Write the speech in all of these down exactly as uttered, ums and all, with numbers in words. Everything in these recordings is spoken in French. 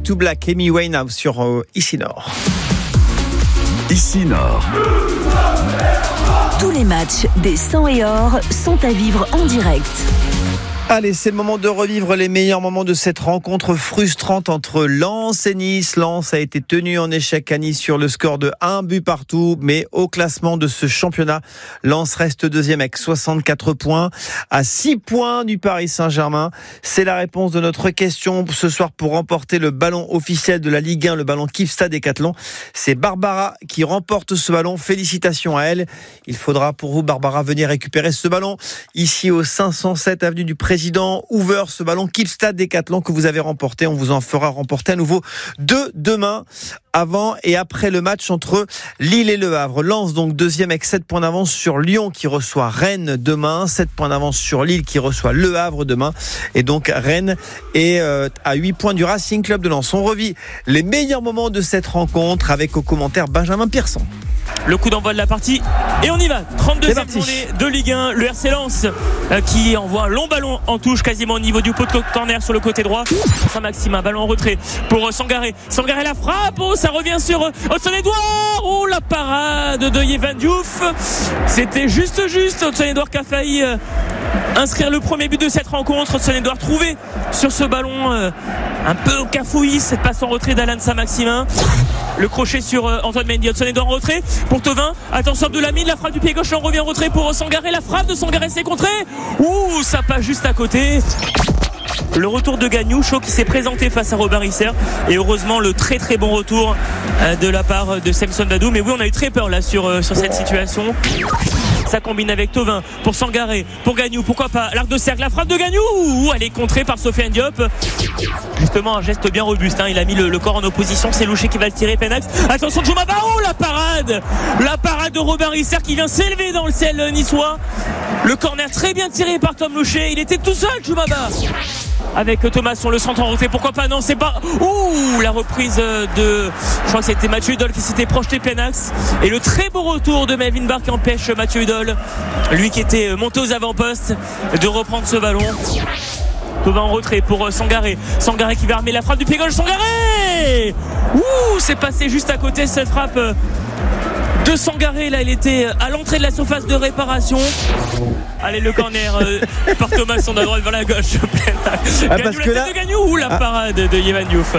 to Black, Amy Winehouse sur euh, Ici Nord. Ici Nord. Tous les matchs des cent et or sont à vivre en direct. Allez, c'est le moment de revivre les meilleurs moments de cette rencontre frustrante entre Lens et Nice. Lens a été tenu en échec à Nice sur le score de un but partout, mais au classement de ce championnat, Lens reste deuxième avec soixante-quatre points, à six points du Paris Saint-Germain. C'est la réponse de notre question ce soir pour remporter le ballon officiel de la Ligue un, le ballon Kyivstad Décathlon. C'est Barbara qui remporte ce ballon. Félicitations à elle. Il faudra pour vous, Barbara, venir récupérer ce ballon ici au cinq cent sept avenue du Président. Président Hoover, ce ballon Kyivstad Décathlon que vous avez remporté. On vous en fera remporter à nouveau deux demain, avant et après le match entre Lille et Le Havre. Lens donc deuxième avec sept points d'avance sur Lyon qui reçoit Rennes demain, sept points d'avance sur Lille qui reçoit Le Havre demain, et donc Rennes est euh, à huit points du Racing Club de Lens. On revit les meilleurs moments de cette rencontre avec au commentaire Benjamin Pierson. Le coup d'envoi de la partie et on y va. trente-deuxième journée de Ligue un. Le R C Lens euh, qui envoie un long ballon en touche quasiment au niveau du pot de corner sur le côté droit. Saint-Maximin, ballon en retrait pour euh, Sangaré. Sangaré la frappe. Oh, ça revient sur euh, Hudson-Edouard. Oh, la parade de Yvan Diouf. C'était juste juste. Hudson-Edouard qui a failli euh, inscrire le premier but de cette rencontre. Hudson-Edouard trouvé sur ce ballon euh, un peu au cafouillis. Cette passe en retrait d'Alan Saint-Maximin. Le crochet sur euh, Antoine Mendy. Hudson-Edouard en retrait pour Thauvin. Attention Abdelhamid, la frappe du pied gauche, on revient en retrait pour Sangaré. La frappe de Sangaré, c'est contré. Ouh, ça passe juste à côté. Le retour de Gagnou, Chaud qui s'est présenté face à Robin Risser, et heureusement le très très bon retour de la part de Samson Dadou. Mais oui, on a eu très peur là sur, sur cette situation. Ça combine avec Thauvin pour Sangaré, pour Gagnou, pourquoi pas l'arc de cercle, la frappe de Gagnou. Ouh, elle est contrée par Sofiane Diop. Justement un geste bien robuste, hein. Il a mis le, le corps en opposition. C'est Louché qui va le tirer, Penax. Attention de Jomaba, oh la parade, la parade de Robin Risser qui vient s'élever dans le ciel niçois. Le corner très bien tiré par Tom Louché. Il était tout seul, Jomaba. Avec Thomas sur le centre en retrait, pourquoi pas, non c'est pas. Ouh, la reprise de, je crois que c'était Mathieu Hudol qui s'était projeté Penax, et le très beau retour de Melvin Barr qui empêche Mathieu Hudol, lui qui était monté aux avant-postes, de reprendre ce ballon. Thauvin en retrait pour Sangaré. Sangaré qui va armer la frappe du pied gauche. Sangaré. Ouh, c'est passé juste à côté cette frappe de Sangaré. Là, il était à l'entrée de la surface de réparation. Allez, le corner euh, par Thomas, on a droite vers la gauche. Ah, Gagnou, parce la que tête là... de Gagnou. Ouh, la ah. parade de Yvan Diouf.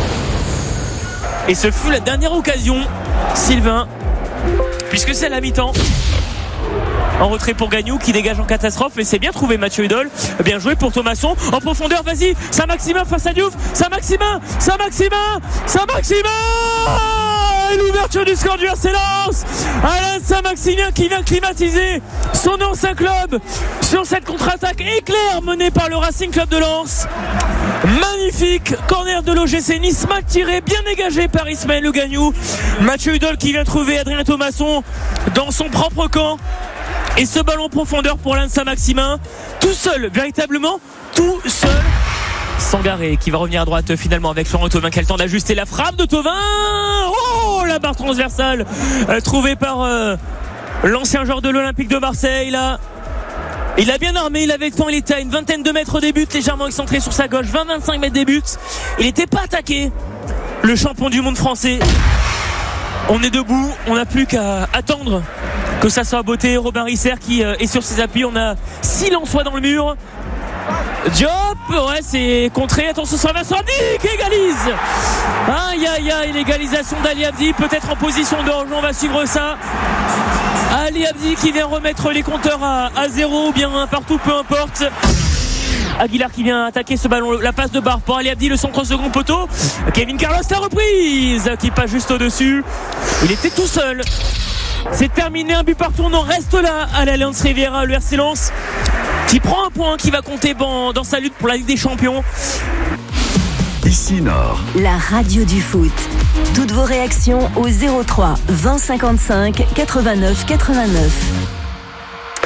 Et ce fut la dernière occasion, Sylvain, puisque c'est à la mi-temps. En retrait pour Gagnou qui dégage en catastrophe, mais c'est bien trouvé Mathieu Hudol. Bien joué pour Thomasson. En profondeur, vas-y, Saint-Maximin face à Diouf. Saint-Maximin, Saint-Maximin, Saint-Maximin. Et l'ouverture du score du R C Lens. Alain Saint-Maximin qui vient climatiser son ancien club sur cette contre-attaque éclair menée par le Racing Club de Lens. Magnifique corner de l'O G C Nice, mal tiré, bien dégagé par Ismaël Le Gagnou. Mathieu Hudol qui vient trouver Adrien Thomasson dans son propre camp. Et ce ballon profondeur pour Alain Saint-Maximin, tout seul, véritablement tout seul. Sangaré qui va revenir à droite finalement avec Florent Thauvin qui a le temps d'ajuster la frappe de Thauvin. Oh, la barre transversale euh, trouvée par euh, l'ancien joueur de l'Olympique de Marseille là. Il a bien armé, il avait le temps, il était à une vingtaine de mètres des buts, légèrement excentré sur sa gauche, vingt à vingt-cinq mètres des buts. Il n'était pas attaqué, le champion du monde français. On est debout, on n'a plus qu'à attendre que ça soit à beauté. Robin Risser qui est sur ses appuis, on a Silençois dans le mur. Diop, ouais, c'est contré. Attention sur Vincent Abdi qui égalise. Aïe aïe aïe, l'égalisation d'Ali Abdi, peut-être en position de danger, on va suivre ça. Ali Abdi qui vient remettre les compteurs à, à zéro ou bien partout, peu importe. Aguilar qui vient attaquer ce ballon, la passe de barre pour Ali Abdi, le centre second poteau. Kevin Carlos, la reprise qui passe juste au-dessus. Il était tout seul. C'est terminé, un but partout, on en reste là à l'Alliance Riviera. Le R C Lens qui prend un point qui va compter dans, dans sa lutte pour la Ligue des Champions. Ici Nord, la radio du foot. Toutes vos réactions au zéro trois vingt cinquante-cinq quatre-vingt-neuf quatre-vingt-neuf.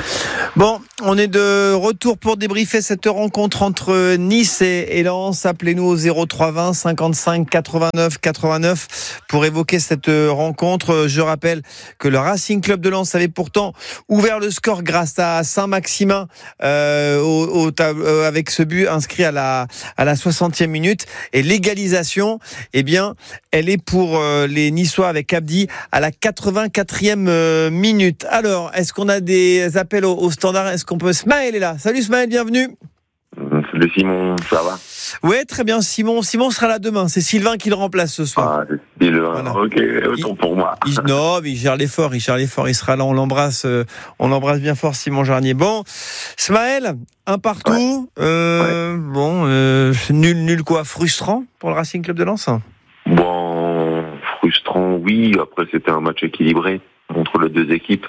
Bon, on est de retour pour débriefer cette rencontre entre Nice et, et Lens. Appelez-nous au zéro trois vingt cinquante-cinq quatre-vingt-neuf quatre-vingt-neuf pour évoquer cette rencontre. Je rappelle que le Racing Club de Lens avait pourtant ouvert le score grâce à Saint-Maximin euh, au, au tab- euh, avec ce but inscrit à la, à la soixantième minute. Et l'égalisation, eh bien, elle est pour euh, les Niçois avec Abdi à la quatre-vingt-quatrième euh, minute. Alors, est-ce qu'on a des appels au, au standard? Est-ce qu'on peut... Smaël est là. Salut Smaël, bienvenue. Salut Simon, ça va? Ouais, très bien. Simon, Simon sera là demain. C'est Sylvain qui le remplace ce soir. Ah, c'est Sylvain. Voilà. Ok, autant il, pour moi. Il, non, mais il gère l'effort. Il gère l'effort. Il sera là. On l'embrasse. Euh, on l'embrasse bien fort, Simon Jarnier. Bon, Smaël, un partout. Ouais. Euh, ouais. Bon, euh, nul, nul quoi? Frustrant pour le Racing Club de Lens? Bon, frustrant, oui. Après, c'était un match équilibré entre les deux équipes.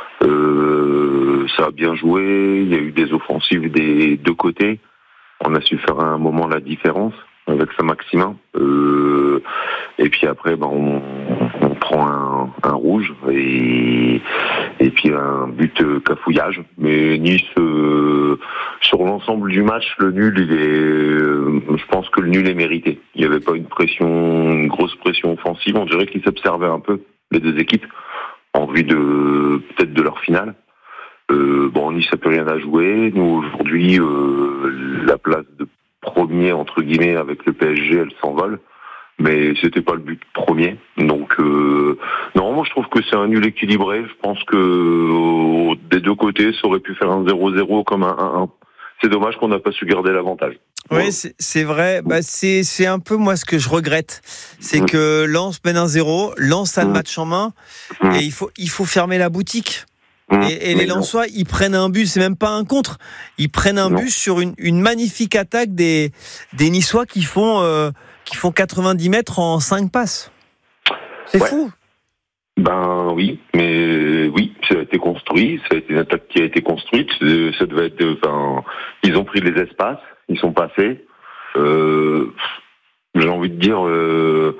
Euh, ça a bien joué, il y a eu des offensives des deux côtés. On a su faire à un moment la différence avec Saint-Maximin. Euh, et puis après, ben, on, on prend un, un rouge et, et puis un but euh, cafouillage. Mais Nice, euh, sur l'ensemble du match, le nul, il est, euh, je pense que le nul est mérité. Il n'y avait pas une pression, une grosse pression offensive. On dirait qu'ils s'observaient un peu, les deux équipes, en vue de peut-être de leur finale. Euh, bon, Nice n'a plus rien à jouer. Nous, aujourd'hui, euh, la place de premier, entre guillemets, avec le P S G, elle s'envole. Mais c'était pas le but premier. Donc, euh, non, moi, je trouve que c'est un nul équilibré. Je pense que euh, des deux côtés, ça aurait pu faire un zéro zéro comme un un un. C'est dommage qu'on n'a pas su garder l'avantage. Oui, ouais. c'est, c'est vrai. Bah, c'est, c'est un peu moi ce que je regrette. C'est mmh. que Lens mène un zéro, Lens a le mmh. match en main, mmh. et il faut, il faut fermer la boutique. Mmh. Et, et les Lensois, ils prennent un but, c'est même pas un contre. Ils prennent un non. but sur une, une magnifique attaque des, des Niçois qui font, euh, qui font quatre-vingt-dix mètres en cinq passes. C'est ouais. fou. Ben oui, mais oui, ça a été construit, ça a été une attaque qui a été construite, ça devait être, enfin, ils ont pris les espaces, ils sont passés, euh, j'ai envie de dire, euh,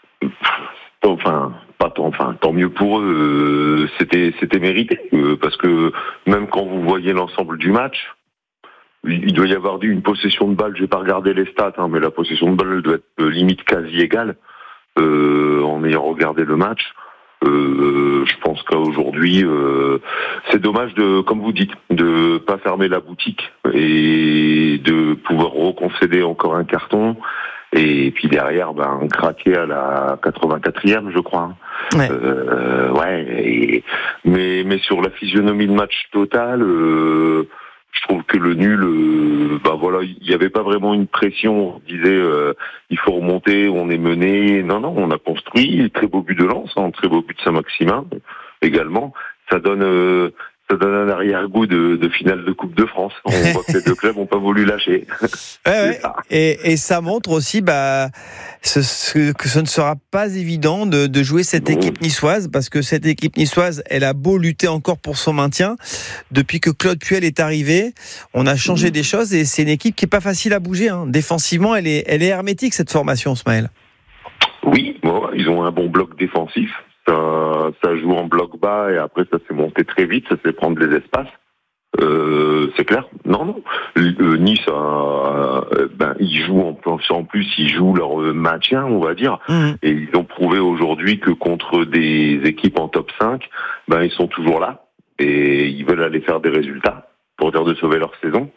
enfin, pas tant, enfin, tant mieux pour eux, c'était, c'était mérité, parce que même quand vous voyez l'ensemble du match, il doit y avoir une possession de balle, je vais pas regarder les stats, hein, mais la possession de balle doit être limite quasi égale, euh, en ayant regardé le match. Euh, je pense qu'aujourd'hui, euh, c'est dommage de, comme vous dites, de pas fermer la boutique et de pouvoir reconcéder encore un carton. Et puis derrière, ben, craquer à la quatre-vingt-quatrième, je crois. Ouais. Euh, ouais. Et, mais, mais sur la physionomie de match total, euh, je trouve que le nul, euh, ben voilà, il n'y avait pas vraiment une pression. On disait, euh, il faut remonter, on est mené. Non, non, on a construit. Très beau but de Lens, hein, très beau but de Saint-Maximin également. Ça donne, euh, ça donne un arrière-goût de, de finale de Coupe de France. On voit que les deux clubs n'ont pas voulu lâcher. Ouais, ouais. Et, et ça montre aussi, bah, ce, ce, que ce ne sera pas évident de, de jouer cette équipe niçoise, parce que cette équipe niçoise, elle a beau lutter encore pour son maintien. Depuis que Claude Puel est arrivé, on a changé mmh. des choses et c'est une équipe qui est pas facile à bouger. Hein. Défensivement, elle est, elle est hermétique, cette formation, Smaël. Oui, bon, ils ont un bon bloc défensif. Ça, ça joue en bloc bas et après ça s'est monté très vite, ça s'est prendre les espaces. Euh, c'est clair. Non, non. Euh, nice, euh, ben, ils jouent en, en plus, ils jouent leur maintien, on va dire, mmh. et ils ont prouvé aujourd'hui que contre des équipes en top cinq, ben ils sont toujours là et ils veulent aller faire des résultats pour dire de sauver leur saison.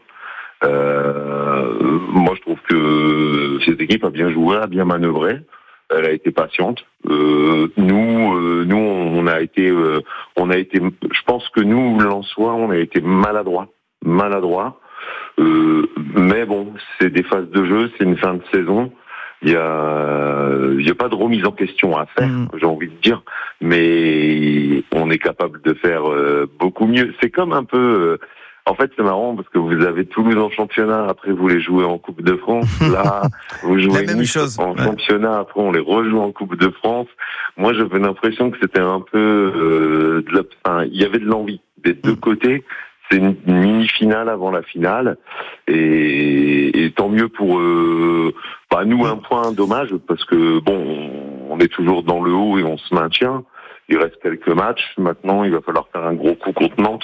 Euh, moi, je trouve que cette équipe a bien joué, a bien manœuvré. Elle a été patiente. Euh, nous, euh, nous, on a été, euh, on a été. Je pense que nous, Lensois, on a été maladroits, maladroits. Euh, mais bon, c'est des phases de jeu, c'est une fin de saison. Il y a, il y a pas de remise en question à faire, mmh. j'ai envie de dire. Mais on est capable de faire euh, beaucoup mieux. C'est comme un peu. Euh, En fait, c'est marrant parce que vous avez Toulouse en championnat, après vous les jouez en Coupe de France. Là, vous jouez la même Nice chose. en ouais. championnat, après on les rejoue en Coupe de France. Moi, j'avais l'impression que c'était un peu, euh, de la... enfin, il y avait de l'envie des deux mmh. côtés. C'est une mini-finale avant la finale, et, et tant mieux pour euh, bah, nous un point dommage parce que bon, on est toujours dans le haut et on se maintient. Il reste quelques matchs. Maintenant, il va falloir faire un gros coup contre Nantes.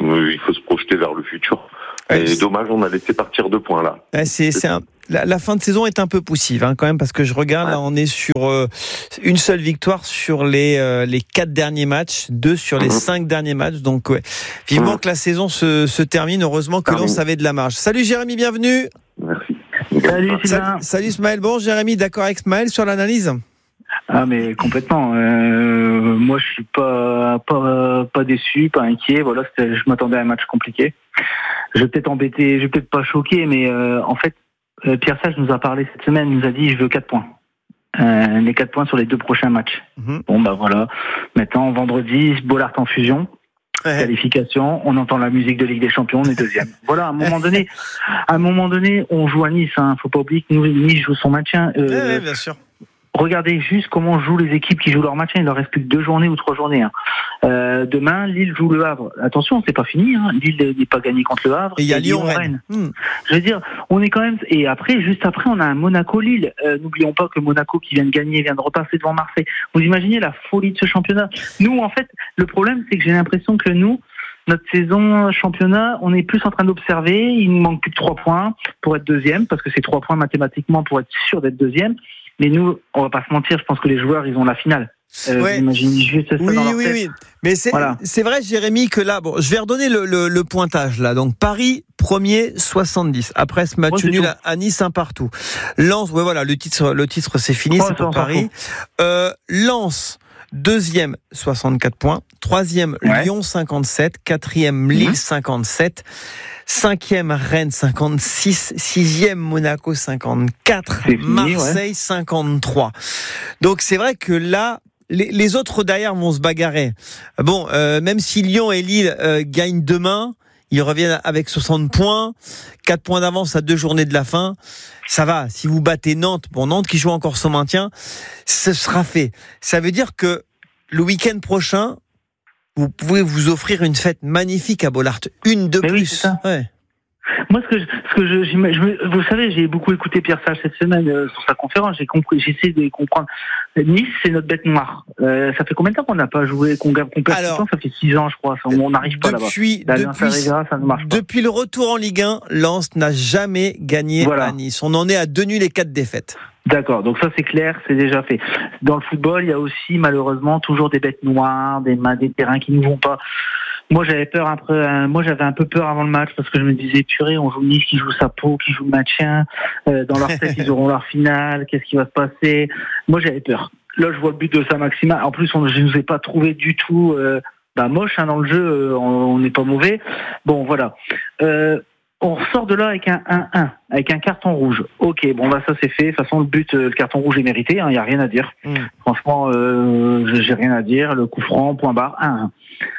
il faut se projeter vers le futur. Et ouais, dommage, on a laissé partir deux points là. Ouais, c'est, c'est un, la, la fin de saison est un peu poussive hein, quand même, parce que je regarde, ouais. là, on est sur euh, une seule victoire sur les euh, les quatre derniers matchs, deux sur les mmh. cinq derniers matchs. Donc, ouais, vivement mmh. que la saison se, se termine. Heureusement que Lens avait de la marge. Salut Jérémy, bienvenue. Merci. Salut Sylvain. Salut, salut Smaël. Bon, Jérémy, d'accord avec Smaël sur l'analyse? Ah mais complètement. Euh, moi je suis pas pas pas déçu, pas inquiet. Voilà, c'était, je m'attendais à un match compliqué. Je vais peut-être embêter, je vais peut-être pas choquer, mais euh, en fait, euh, Pierre Sage nous a parlé cette semaine, nous a dit je veux quatre points. Euh, les quatre points sur les deux prochains matchs. Mmh. Bon bah voilà. Maintenant vendredi, Bollaert en fusion. Ouais. Qualification, on entend la musique de Ligue des Champions, on est deuxième. Voilà, à un moment donné, à un moment donné, on joue à Nice. Hein, faut pas oublier que nous, Nice joue son maintien. Euh, ouais, ouais, bien sûr. Regardez juste comment jouent les équipes qui jouent leur match. Il leur reste plus que deux journées ou trois journées. Hein. Euh, demain, Lille joue le Havre. Attention, c'est pas fini. Hein. Lille n'est pas gagné contre le Havre. Et il y a Lyon-Rennes. Mmh. Je veux dire, on est quand même. Et après, juste après, on a un Monaco-Lille. Euh, n'oublions pas que Monaco, qui vient de gagner, vient de repasser devant Marseille. Vous imaginez la folie de ce championnat. Nous, en fait, le problème, c'est que j'ai l'impression que nous, notre saison championnat, on est plus en train d'observer. Il nous manque plus de trois points pour être deuxième, parce que c'est trois points mathématiquement pour être sûr d'être deuxième. Mais nous, on va pas se mentir, je pense que les joueurs, ils ont la finale. Euh, ouais. Imaginez juste ça oui, dans leur oui, tête. oui. Mais c'est, voilà. c'est vrai, Jérémy, que là, bon, je vais redonner le, le, le pointage là. Donc Paris premier soixante-dix. Après ce match nul à, à Nice un partout. Lens, ouais, voilà, le titre, le titre, c'est fini, oh, c'est pour Paris. Euh, Lens. Deuxième, soixante-quatre points. Troisième, ouais. Lyon, cinquante-sept. Quatrième, Lille, mmh. cinquante-sept. Cinquième, Rennes, cinquante-six. Sixième, Monaco, cinquante-quatre. Fini, Marseille, ouais. cinquante-trois. Donc, c'est vrai que là, les, les autres derrière vont se bagarrer. Bon, euh, même si Lyon et Lille euh, gagnent demain, ils reviennent avec soixante points, quatre points d'avance à deux journées de la fin. Ça va, si vous battez Nantes, bon, Nantes qui joue encore son maintien, ce sera fait. Ça veut dire que le week-end prochain, vous pouvez vous offrir une fête magnifique à Bollaert, une de Mais plus. Oui, c'est ça. Ouais. Moi, ce que, je, ce que je, je, vous savez, j'ai beaucoup écouté Pierre Sage cette semaine euh, sur sa conférence. J'ai compris, j'essaie de comprendre. Nice, c'est notre bête noire. Euh, ça fait combien de temps qu'on n'a pas joué, qu'on gagne complètement? Ça fait six ans, je crois. On n'arrive pas depuis, là-bas. Depuis, Rivera, ça ne marche pas. Depuis le retour en Ligue un, Lens n'a jamais gagné voilà. à Nice. On en est à deux nuls et quatre défaites. D'accord, donc ça c'est clair, c'est déjà fait. Dans le football, il y a aussi malheureusement toujours des bêtes noires, des, des terrains qui ne vont pas. Moi j'avais peur un peu, euh, moi j'avais un peu peur avant le match parce que je me disais purée, on joue Nice qui joue sa peau, qui joue le maintien, euh, dans leur tête ils auront leur finale, qu'est-ce qui va se passer? Moi j'avais peur. Là je vois le but de Saint-Maximin. En plus on, je ne nous ai pas trouvé du tout euh, bah, moche hein, dans le jeu, euh, on n'est pas mauvais. Bon voilà. Euh, On ressort de là avec un un un, avec un carton rouge. Ok, bon bah ça c'est fait. De toute façon le but, le carton rouge est mérité. Il hein, y a rien à dire. Mm. Franchement, euh, j'ai rien à dire. Le coup franc, point barre, un un.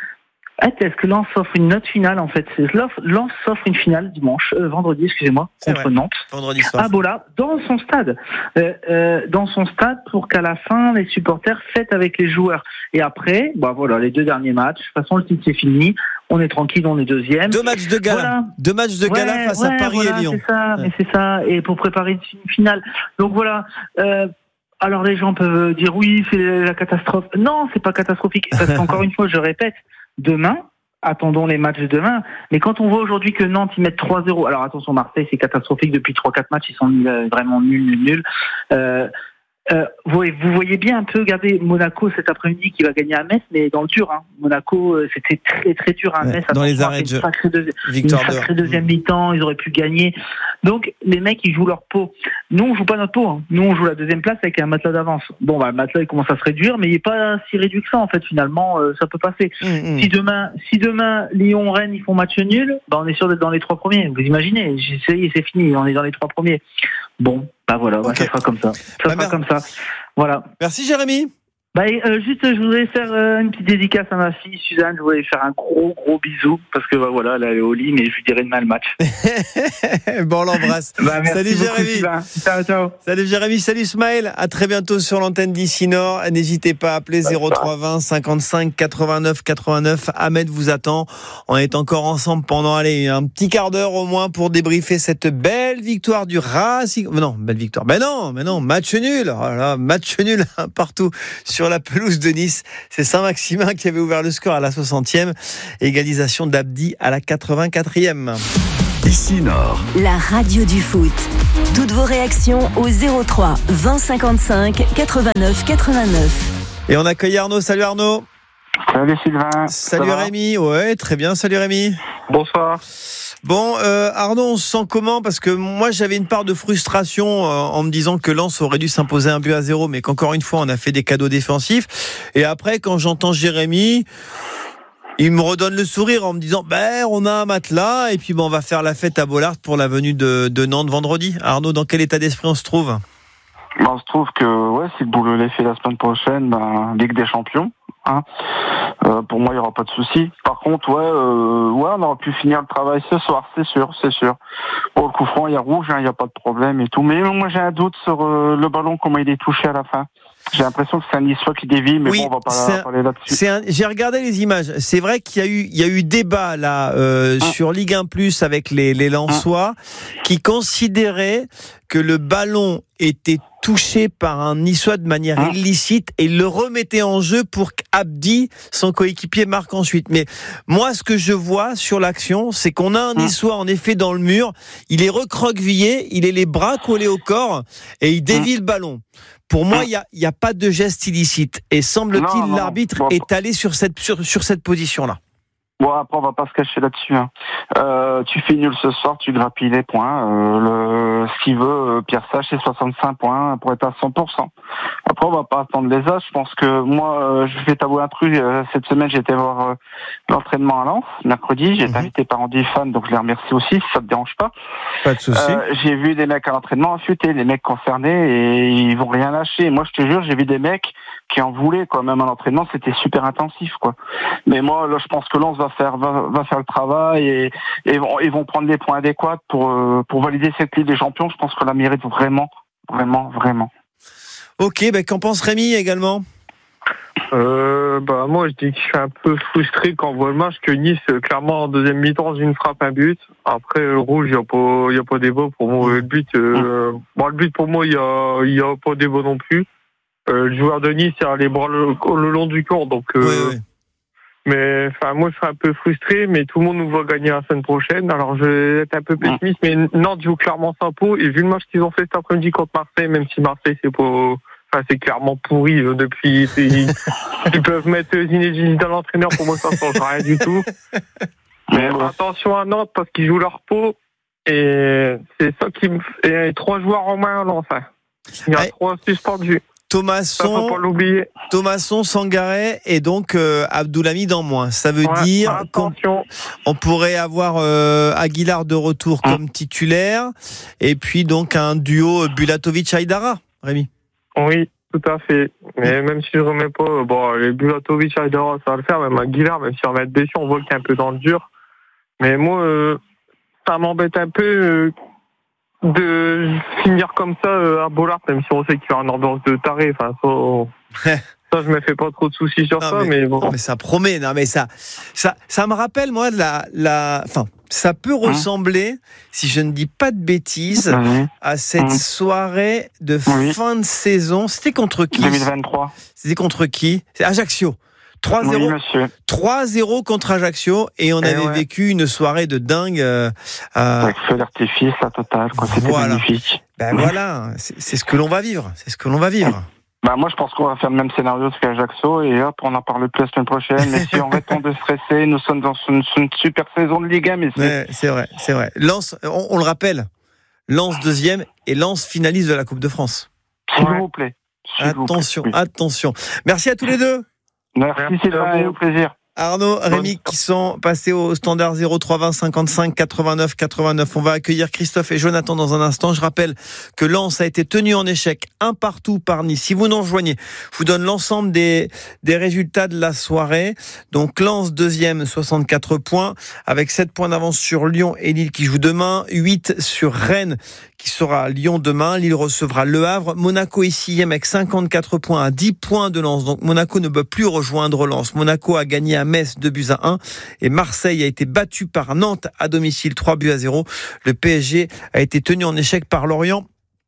Est-ce que Lens offre une autre finale en fait? Lens offre une finale dimanche, euh, vendredi, excusez-moi, c'est contre vrai. Nantes. Vendredi soir. À Bollaert, dans son stade, euh, euh, dans son stade pour qu'à la fin les supporters fêtent avec les joueurs. Et après, bah voilà, les deux derniers matchs. De toute façon, le titre c'est fini. On est tranquille, on est deuxième. Deux matchs de gala. Voilà. Deux matchs de gala ouais, face ouais, à Paris voilà, et Lyon. C'est ça, ouais. mais c'est ça. Et pour préparer une finale. Donc voilà. Euh, alors les gens peuvent dire oui, c'est la catastrophe. Non, c'est pas catastrophique. Parce qu'encore une fois, je répète. Demain, attendons les matchs de demain. Mais quand on voit aujourd'hui que Nantes, ils mettent trois zéro. Alors attention, Marseille, c'est catastrophique. Depuis trois quatre matchs, ils sont vraiment nuls, nuls, nuls. Euh, euh, vous, vous voyez bien un peu, regardez Monaco cet après-midi qui va gagner à Metz, mais dans le dur. Hein. Monaco, c'était très très dur à Metz. Ouais, dans les arrêts de jeu. Une sacrée deuxième mi-temps, ils auraient pu gagner. Donc les mecs, ils jouent leur peau. Nous, on joue pas notre peau. Hein. Nous, on joue la deuxième place avec un matelas d'avance. Bon, bah, le matelas, il commence à se réduire, mais il est pas si réduit que ça, en fait, finalement, euh, ça peut passer. Mmh, mmh. Si demain, si demain, Lyon, Rennes, ils font match nul, bah, on est sûr d'être dans les trois premiers. Vous imaginez? Ça y est, c'est fini, on est dans les trois premiers. Bon, bah voilà, okay. bah, ça sera comme ça. Ça bah, sera comme ça. Voilà. Merci, Jérémy. Bah, euh, juste, je voudrais faire euh, une petite dédicace à ma fille, Suzanne. Je voudrais lui faire un gros, gros bisou, parce que bah, voilà, elle est au lit, mais je lui dirai demain le match. Bon, on l'embrasse. Bah, salut, Jérémy. Ciao, ciao. Salut, Jérémy. Salut, Smaël. À très bientôt sur l'antenne d'Ici Nord. N'hésitez pas à appeler zéro trois vingt cinquante-cinq quatre-vingt-neuf quatre-vingt-neuf. Ahmed vous attend. On est encore ensemble pendant, allez, un petit quart d'heure au moins pour débriefer cette belle victoire du Racing. Non, belle victoire. Ben non, mais non, match nul. Oh là là, match nul partout sur sur la pelouse de Nice. C'est Saint-Maximin qui avait ouvert le score à la soixantième. Égalisation d'Abdi à la quatre-vingt-quatrième. Ici Nord. La radio du foot. Toutes vos réactions au zéro trois vingt cinquante-cinq quatre-vingt-neuf quatre-vingt-neuf. Et on accueille Arnaud. Salut Arnaud. Salut Sylvain. Salut Rémi. Ouais, très bien. Salut Rémi. Bonsoir. Bon, euh, Arnaud, on se sent comment ? Parce que moi, j'avais une part de frustration euh, en me disant que Lens aurait dû s'imposer un but à zéro, mais qu'encore une fois, on a fait des cadeaux défensifs. Et après, quand j'entends Jérémy, il me redonne le sourire en me disant ben, on a un matelas et puis ben, on va faire la fête à Bollaert pour la venue de, de Nantes vendredi. Arnaud, dans quel état d'esprit on se trouve ? Ben, on se trouve que ouais, si le boulot est fait la semaine prochaine, ben, Ligue des Champions. Hein. Euh, pour moi, il n'y aura pas de souci. Par contre, ouais, euh, ouais, on aurait pu finir le travail ce soir, c'est sûr, c'est sûr. Bon, le coup franc, il y a rouge, il hein, n'y a pas de problème et tout. Mais moi, j'ai un doute sur euh, le ballon, comment il est touché à la fin. J'ai l'impression que c'est un Niçois qui dévie, mais oui, bon, on va pas un, parler là-dessus. C'est un, j'ai regardé les images. C'est vrai qu'il y a eu, il y a eu débat là euh, hein. sur Ligue un plus avec les, les Lensois hein. qui considéraient que le ballon était touché par un Niçois de manière hein. illicite et le remettait en jeu pour qu'Abdi, son coéquipier, marque ensuite. Mais moi, ce que je vois sur l'action, c'est qu'on a un Niçois en effet dans le mur. Il est recroquevillé, il est les bras collés au corps et il dévie hein. le ballon. Pour moi, il n'y a, y a pas de geste illicite. Et semble-t-il, non, non, l'arbitre bon, est allé sur cette, sur, sur cette position-là. Bon, après, on va pas se cacher là-dessus. Hein. Euh, tu fais nul ce soir, tu grappilles les points. Euh, le, ce qu'il veut, Pierre Sage, c'est soixante-cinq points pour être à cent pour cent. Après, on va pas attendre les as. Je pense que moi, je vais t'avouer un truc. Cette semaine, j'ai été voir euh, l'entraînement à Lens, mercredi. J'ai été mmh. invité par Andy Fan, donc je les remercie aussi, si ça te dérange pas. Pas de souci. Euh, j'ai vu des mecs à l'entraînement affûtés, des mecs concernés, et ils vont rien lâcher. Moi, je te jure, j'ai vu des mecs qui en voulaient, quoi. Même à l'entraînement, c'était super intensif, quoi. Mais moi, là, je pense que Lens va faire, va, va faire le travail et, et vont, ils vont prendre les points adéquats pour, euh, pour valider cette Ligue des Champions. Je pense qu'on la mérite vraiment, vraiment, vraiment. Ok, ben, qu'en pense Rémi également? Euh, bah, moi, je dis que je suis un peu frustré quand on voit le match, que Nice, clairement, en deuxième mi-temps, une frappe, un but. Après, le rouge, il n'y a pas, il y a pas débat. Pour moi, le but, euh, bon, le but, pour moi, il y a, il y a pas débat non plus. Euh, le joueur de Nice a les bras le, le long du corps, donc, euh, oui, oui. mais, enfin, moi, je suis un peu frustré, mais tout le monde nous voit gagner la semaine prochaine. Alors, je vais être un peu pessimiste, mais Nantes joue clairement sa peau, et vu le match qu'ils ont fait cet après-midi contre Marseille, même si Marseille, c'est pas, enfin, c'est clairement pourri, euh, depuis, ils, ils peuvent mettre Zinedine dans l'entraîneur, pour moi, ça ne change rien du tout. Mais bon, attention à Nantes, parce qu'ils jouent leur peau, et c'est ça qui me, et trois joueurs en main à Lens, hein. Il y a Aïe. trois suspendus. Thomasson, Thomasson, Sangaré et donc euh, Abdoulhamid en moins. Ça veut ouais, dire qu'on on pourrait avoir euh, Aguilar de retour mmh. comme titulaire et puis donc un duo Bulatovic-Aïdara, Rémi. Oui, tout à fait. Mais mmh. même si je ne remets pas, bon, les Bulatovic-Aïdara, ça va le faire. Même Aguilar, même si on va être déçu, on voit qu'il est un peu dans le dur. Mais moi, euh, ça m'embête un peu... Euh, de finir comme ça euh, à Bollaert, même si on sait qu'il y a une ambiance de taré. Enfin, ça, ça, je me fais pas trop de soucis sur non, ça, mais, mais bon. Non, mais ça promet. Non, mais ça, ça, ça me rappelle moi la, la, enfin, ça peut ressembler, mmh. si je ne dis pas de bêtises, mmh. à cette mmh. soirée de oui. fin de saison. C'était contre qui? deux mille vingt-trois. C'était contre qui? C'est Ajaccio. trois zéro, oui, trois zéro contre Ajaccio et on et avait ouais. vécu une soirée de dingue. Euh, Avec feu d'artifice, la totale, quoi. C'était voilà. magnifique. Ben oui. Voilà, c'est, c'est ce que l'on va vivre. C'est ce que l'on va vivre. Bah moi je pense qu'on va faire le même scénario qu'Ajaccio et hop, on en parle plus la semaine prochaine. Mais si on répond de stresser, nous sommes dans une, une super saison de Ligue un. Mais c'est... Ouais, c'est vrai, c'est vrai. Lens, on, on le rappelle, Lens deuxième et Lens finaliste de la Coupe de France. S'il ouais. vous plaît. S'il attention, vous plaît. attention. Merci à tous les deux. Merci, Merci Sylvain et au plaisir. Arnaud, Rémi qui sont passés au standard zéro trois vingt cinquante-cinq quatre-vingt-neuf quatre-vingt-neuf. On va accueillir Christophe et Jonathan dans un instant. Je rappelle que Lens a été tenu en échec un partout par Nice. Si vous nous rejoignez, je vous donne l'ensemble des, des résultats de la soirée. Donc Lens deuxième, soixante-quatre points avec sept points d'avance sur Lyon et Lille qui jouent demain, huit sur Rennes qui sera à Lyon demain. Lille recevra Le Havre. Monaco est sixième avec cinquante-quatre points à dix points de Lens. Donc Monaco ne peut plus rejoindre Lens. Monaco a gagné à Metz deux buts à un et Marseille a été battu par Nantes à domicile trois buts à zéro. Le P S G a été tenu en échec par Lorient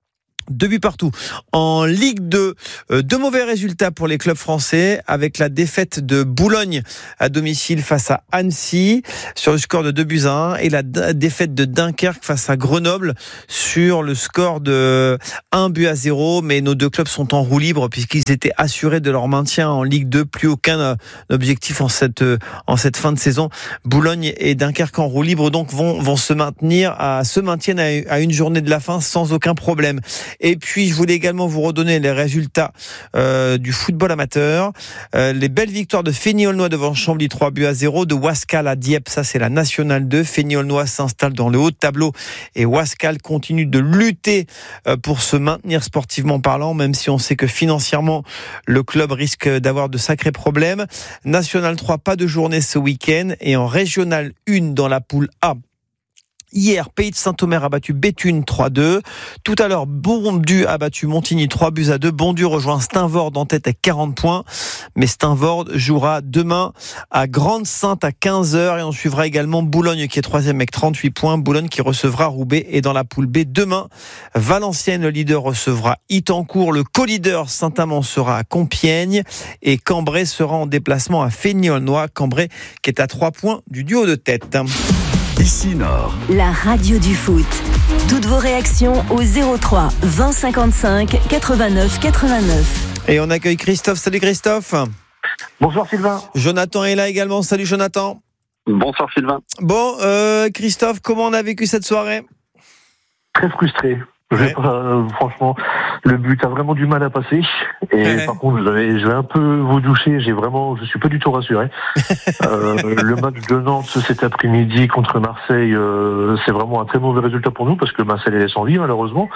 Deux buts partout. En Ligue deux, euh, deux mauvais résultats pour les clubs français avec la défaite de Boulogne à domicile face à Annecy sur le score de deux buts à un et la d- défaite de Dunkerque face à Grenoble sur le score de un but à zéro. Mais nos deux clubs sont en roue libre puisqu'ils étaient assurés de leur maintien en Ligue deux. Plus aucun euh, objectif en cette, euh, en cette fin de saison. Boulogne et Dunkerque en roue libre donc vont, vont se maintenir à, se maintiennent à, à une journée de la fin sans aucun problème. Et puis, je voulais également vous redonner les résultats euh, du football amateur. Euh, les belles victoires de Fény-Aulnois devant Chambly, trois buts à zéro. De Wascal à Dieppe, ça c'est la Nationale deux. Fény-Aulnois s'installe dans le haut de tableau et Wascal continue de lutter euh, pour se maintenir sportivement parlant, même si on sait que financièrement, le club risque d'avoir de sacrés problèmes. Nationale trois, pas de journée ce week-end. Et en Régionale un, dans la poule A, hier, Pays de Saint-Omer a battu Béthune trois deux. Tout à l'heure, Bondu a battu Montigny trois buts à deux. Bondu rejoint Steinvorde en tête à quarante points. Mais Steinvorde jouera demain à Grande-Sainte à quinze heures. Et on suivra également Boulogne qui est troisième avec trente-huit points. Boulogne qui recevra Roubaix. Et dans la poule B, demain, Valenciennes, le leader, recevra Itancourt. Le co-leader Saint-Amand sera à Compiègne. Et Cambrai sera en déplacement à Fény-Aulnois. Cambrai qui est à trois points du duo de tête. Ici Nord. La radio du foot. Toutes vos réactions au zéro trois vingt cinquante-cinq quatre-vingt-neuf quatre-vingt-neuf. Et on accueille Christophe. Salut Christophe. Bonsoir Sylvain. Jonathan est là également. Salut Jonathan. Bonsoir Sylvain. Bon, euh, Christophe, comment on a vécu cette soirée ? Très frustré. Ouais. Pas, euh, franchement, le but a vraiment du mal à passer. Et ouais. Par contre, je vais, je vais un peu vous doucher. J'ai vraiment, je suis pas du tout rassuré. euh, le match de Nantes cet après-midi contre Marseille, euh, c'est vraiment un très mauvais résultat pour nous parce que Marseille est sans vie malheureusement.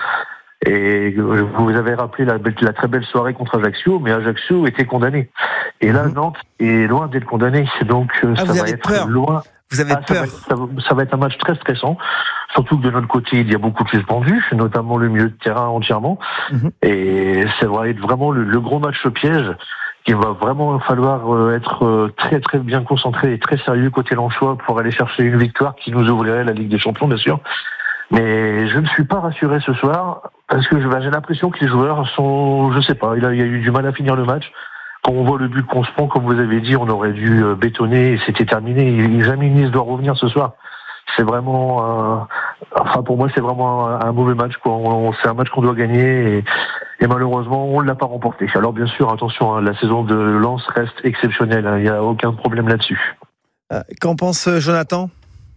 Et vous avez rappelé la, la très belle soirée contre Ajaccio, mais Ajaccio était condamné. Et là, mmh. Nantes est loin d'être condamné. Donc, ah, ça va être peur. loin. Vous avez ah, peur. Ça va, être, ça, va, ça va être un match très stressant. Surtout que de notre côté, il y a beaucoup de suspendus, notamment le milieu de terrain entièrement. Mmh. Et ça va être vraiment le, le gros match piège. Il va vraiment falloir être très très bien concentré et très sérieux côté Lensois pour aller chercher une victoire qui nous ouvrirait la Ligue des Champions, bien sûr. Mais je ne suis pas rassuré ce soir parce que bah, j'ai l'impression que les joueurs sont, je sais pas, il a, il y a eu du mal à finir le match. Quand on voit le but qu'on se prend, comme vous avez dit, on aurait dû bétonner et c'était terminé. Jamais Nice doit revenir ce soir. C'est vraiment, un, enfin pour moi c'est vraiment un, un mauvais match, quoi. On, c'est un match qu'on doit gagner et, et malheureusement on ne l'a pas remporté. Alors bien sûr, attention, hein, la saison de Lens reste exceptionnelle. Hein, il n'y a aucun problème là-dessus. Euh, qu'en pense Jonathan ?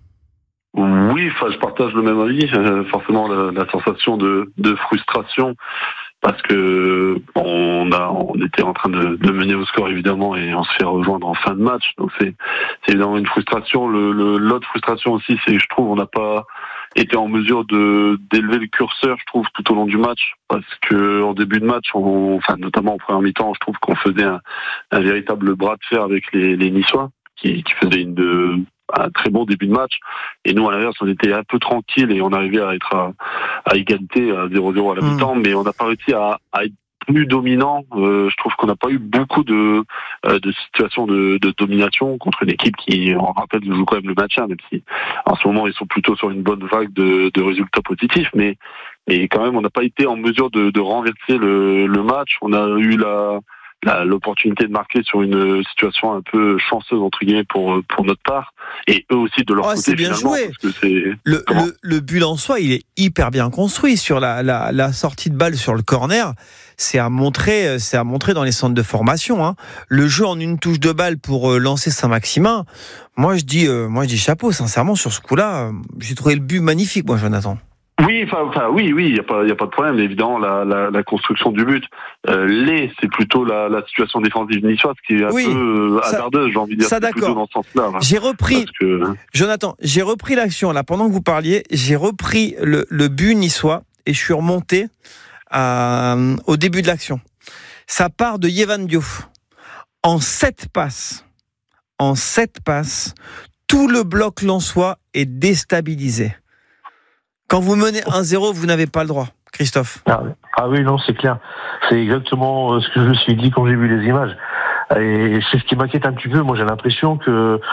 Oui, enfin, je partage le même avis. Euh, forcément, la, la sensation de, de frustration, parce que on a, on était en train de, de mener au score évidemment, et on se fait rejoindre en fin de match. Donc c'est, c'est évidemment une frustration. Le, le, l'autre frustration aussi, c'est, je trouve, on n'a pas été en mesure de d'élever le curseur, je trouve, tout au long du match, parce que en début de match, on, enfin notamment en première mi-temps, je trouve qu'on faisait un, un véritable bras de fer avec les, les Niçois, qui, qui faisaient une de un très bon début de match, et nous à l'inverse on était un peu tranquille et on arrivait à être à, à égalité à zéro zéro à la mmh. mi-temps, mais on n'a pas réussi à, à être plus dominant. Euh, je trouve qu'on n'a pas eu beaucoup de, euh, de situations de, de domination contre une équipe qui, on rappelle, joue quand même le maintien, même si en ce moment ils sont plutôt sur une bonne vague de, de résultats positifs, mais, mais quand même on n'a pas été en mesure de, de renverser le, le match. On a eu la La, l'opportunité de marquer sur une situation un peu chanceuse entre guillemets pour pour notre part, et eux aussi de leur oh, côté c'est bien finalement, joué. Parce que c'est le, le, le but en soi il est hyper bien construit sur la, la, la sortie de balle sur le corner. C'est à montrer, c'est à montrer dans les centres de formation. Hein. Le jeu en une touche de balle pour lancer Saint-Maximin. Moi je dis, euh, moi je dis chapeau. Sincèrement sur ce coup-là, euh, j'ai trouvé le but magnifique, moi Jonathan. Oui, enfin, enfin, oui, oui, il y a pas, il y a pas de problème. Évidemment, la, la, la construction du but, euh, les, c'est plutôt la, la situation défensive niçoise qui est un oui, peu ça, hasardeuse, j'ai envie de dire. Ça, c'est d'accord. plutôt dans ce sens-là. Là, j'ai repris, que... Jonathan, j'ai repris l'action là pendant que vous parliez. J'ai repris le, le but niçois et je suis remonté à, au début de l'action. Ça part de Yehvan Diouf en sept passes, en sept passes, tout le bloc lensois est déstabilisé. Quand vous menez un zéro, vous n'avez pas le droit, Christophe. Ah, ah oui, non, c'est clair. C'est exactement ce que je me suis dit quand j'ai vu les images. Et c'est ce qui m'inquiète un petit peu. Moi, j'ai l'impression que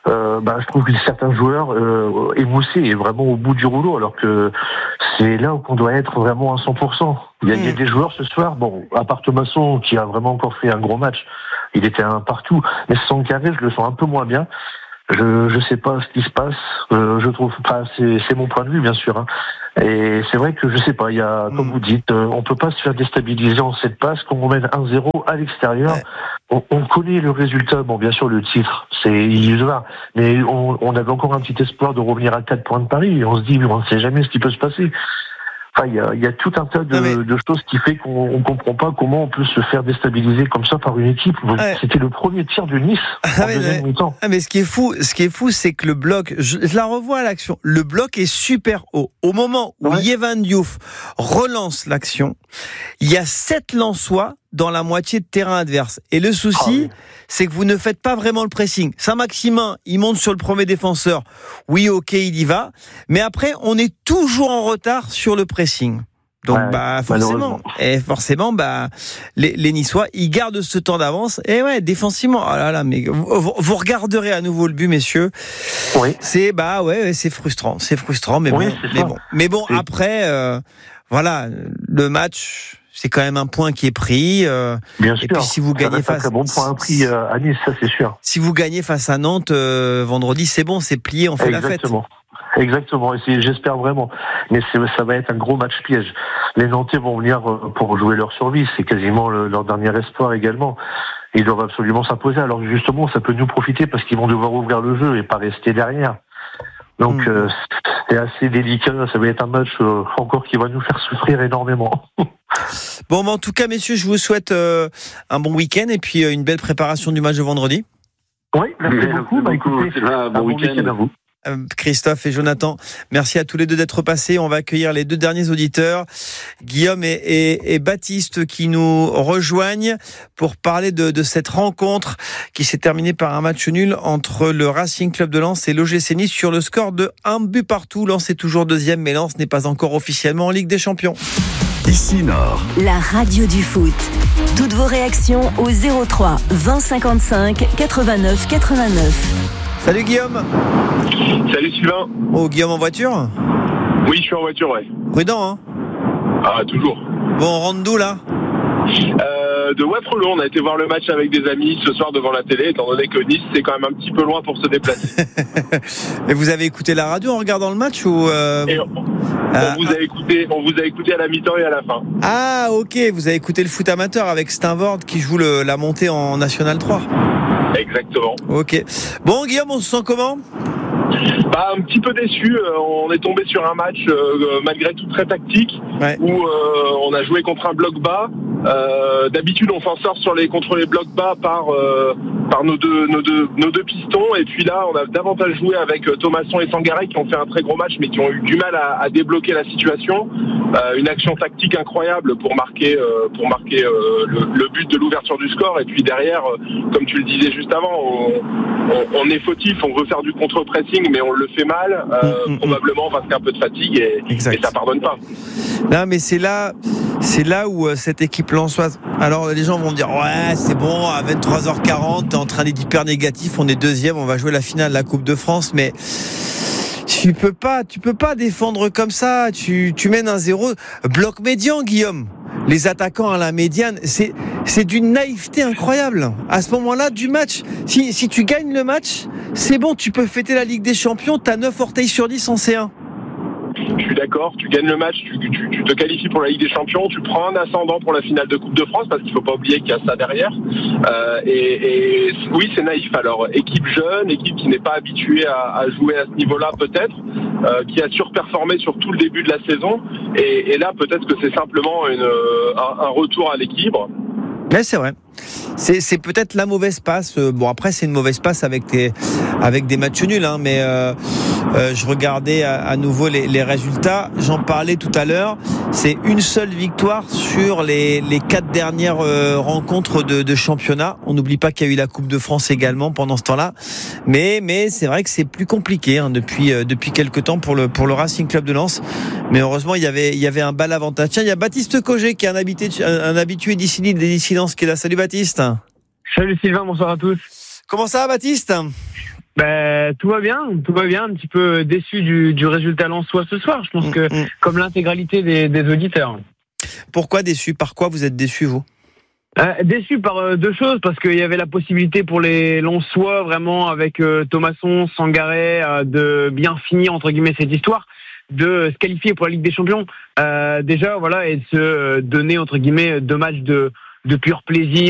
euh, bah, je trouve que certains joueurs euh, émoussés et vraiment au bout du rouleau, alors que c'est là où on doit être vraiment à cent pour cent. Il y a, mmh. il y a des joueurs ce soir, bon, à part Thomasson qui a vraiment encore fait un gros match, il était un partout, mais Sangaré, je le sens un peu moins bien. Je je sais pas ce qui se passe. Euh, je trouve, enfin, c'est c'est mon point de vue bien sûr. Hein. Et c'est vrai que je sais pas. Il y a, comme vous dites, euh, on peut pas se faire déstabiliser en cette passe quand on mène un zéro à l'extérieur. Ouais. On, on connaît le résultat. Bon, bien sûr, le titre, c'est illusoire. Mais on, on avait encore un petit espoir de revenir à quatre points de Paris. Et on se dit, on ne sait jamais ce qui peut se passer. Enfin, il y a, il y a tout un tas de, mais... de choses qui fait qu'on ne comprend pas comment on peut se faire déstabiliser comme ça par une équipe. Ouais. C'était le premier tir de Nice en ouais, deuxième mais... mi-temps. Ah, mais ce qui est fou, ce qui est fou, c'est que le bloc, je, je la revois à l'action, le bloc est super haut. Au moment où ouais. Yehvan Diouf relance l'action, il y a sept Lensois dans la moitié de terrain adverse. Et le souci, ah oui. c'est que vous ne faites pas vraiment le pressing. Saint-Maximin, il monte sur le premier défenseur. Oui, ok, il y va. Mais après, on est toujours en retard sur le pressing. Donc, ouais, bah, forcément. Et forcément, bah, les, les Niçois, ils gardent ce temps d'avance. Et ouais, défensivement. Oh là là, mais vous, vous regarderez à nouveau le but, messieurs. Oui. C'est, bah, ouais, c'est frustrant. C'est frustrant, mais oui, bon. Mais bon. Mais bon, c'est... après, euh, voilà, le match, c'est quand même un point qui est pris. Euh, Bien et sûr. puis si vous gagnez face, un bon point pris euh, à Nice, ça c'est sûr. Si vous gagnez face à Nantes euh, vendredi, c'est bon, c'est plié, on fait Exactement. la fête. Exactement, et c'est, j'espère vraiment. Mais c'est, ça va être un gros match piège. Les Nantais vont venir pour jouer leur survie, c'est quasiment le, leur dernier espoir également. Ils doivent absolument s'imposer. Alors justement, ça peut nous profiter parce qu'ils vont devoir ouvrir le jeu et pas rester derrière. Donc mmh. euh, c'est assez délicat, ça va être un match euh, encore qui va nous faire souffrir énormément. Bon, bah, en tout cas, messieurs, je vous souhaite euh, un bon week-end et puis euh, une belle préparation du match de vendredi. Oui, merci merci beaucoup. Bah, écoutez, c'est là, bon, bon week-end. week-end à vous. Christophe et Jonathan, merci à tous les deux d'être passés. On va accueillir les deux derniers auditeurs, Guillaume et, et, et Baptiste, qui nous rejoignent pour parler de, de cette rencontre qui s'est terminée par un match nul entre le Racing Club de Lens et l'O G C Nice sur le score de un but partout. Lens est toujours deuxième, mais Lens n'est pas encore officiellement en Ligue des Champions. Ici Nord, la radio du foot. Toutes vos réactions au zéro trois vingt cinquante-cinq quatre-vingt-neuf quatre-vingt-neuf. Salut Guillaume. Salut Sylvain. Oh, Guillaume en voiture ? Oui, je suis en voiture, ouais. Prudent, hein ? Ah, toujours. Bon, on rentre d'où, là ? euh, De Waterloo, on a été voir le match avec des amis ce soir devant la télé, étant donné que Nice, c'est quand même un petit peu loin pour se déplacer. Et vous avez écouté la radio en regardant le match ou euh... Et on, ah, on, vous a écouté, on vous a écouté à la mi-temps et à la fin. Ah, ok, vous avez écouté le foot amateur avec Steinvord qui joue le, la montée en National trois. Exactement. Ok. Bon, Guillaume, on se sent comment ? Bah, un petit peu déçu. Euh, on est tombé sur un match euh, malgré tout très tactique, ouais. où euh, on a joué contre un bloc bas. Euh, d'habitude, on s'en sort sur les contre les blocs bas par euh, par nos deux nos deux nos deux pistons. Et puis là, on a davantage joué avec Thomasson et Sangaré qui ont fait un très gros match, mais qui ont eu du mal à, à débloquer la situation. Euh, une action tactique incroyable pour marquer euh, pour marquer euh, le, le but de l'ouverture du score. Et puis derrière, euh, comme tu le disais juste avant, on, on, on est fautif, on veut faire du contre-pressing, mais on le fait mal, euh, mmh, probablement parce qu'il y a un peu de fatigue et, et ça pardonne pas. Non, mais c'est là, c'est là où euh, cette équipe lensoise. Alors les gens vont me dire ouais, c'est bon, à vingt-trois heures quarante, t'es en train d'être hyper négatif, on est deuxième, on va jouer la finale de la Coupe de France, mais tu peux pas, tu peux pas défendre comme ça. Tu, tu mènes un zéro, bloc médian, Guillaume. Les attaquants à la médiane, c'est, c'est d'une naïveté incroyable. À ce moment-là du match, si, si tu gagnes le match, c'est bon, tu peux fêter la Ligue des Champions, t'as neuf orteils sur dix en C un. Je suis d'accord, tu gagnes le match, tu, tu, tu te qualifies pour la Ligue des Champions, tu prends un ascendant pour la finale de Coupe de France, parce qu'il ne faut pas oublier qu'il y a ça derrière. Euh, et, et oui, c'est naïf. Alors, équipe jeune, équipe qui n'est pas habituée à, à jouer à ce niveau-là peut-être, euh, qui a surperformé sur tout le début de la saison. Et, et là, peut-être que c'est simplement une, un, un retour à l'équilibre. Mais c'est vrai. C'est, c'est peut-être la mauvaise passe. Bon, après, c'est une mauvaise passe avec des, avec des matchs nuls, hein, mais euh, euh, je regardais à, à nouveau les, les résultats. J'en parlais tout à l'heure. C'est une seule victoire sur les, les quatre dernières euh, rencontres de, de championnat. On n'oublie pas qu'il y a eu la Coupe de France également pendant ce temps-là. Mais, mais c'est vrai que c'est plus compliqué hein, depuis, euh, depuis quelques temps pour le, pour le Racing Club de Lens. Mais heureusement, il y avait, il y avait un bel avantage. Tiens, il y a Baptiste Cogé qui est un habitué, un habitué d'ici des dissidences qui est là. Salut Baptiste. Salut Sylvain, bonsoir à tous. Comment ça va Baptiste ? Ben, tout va bien, tout va bien. Un petit peu déçu du, du résultat lensois ce soir. Je pense que, mmh. comme l'intégralité des, des auditeurs. Pourquoi déçu? Par quoi vous êtes déçu, vous? Euh, déçu par euh, deux choses, parce qu'il y avait la possibilité pour les Lensois, vraiment avec euh, Thomasson, Sangaré, euh, de bien finir entre guillemets cette histoire, de se qualifier pour la Ligue des Champions. Euh, déjà, voilà, et de se donner entre guillemets deux matchs de de pur plaisir.